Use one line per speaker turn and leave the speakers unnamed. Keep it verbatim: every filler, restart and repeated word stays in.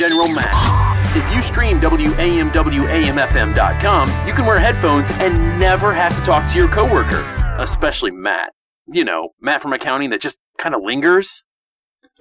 General Matt. If you stream W A M W A M F M dot com, you can wear headphones and never have to talk to your coworker, especially Matt. You know, Matt from accounting that just kind of lingers.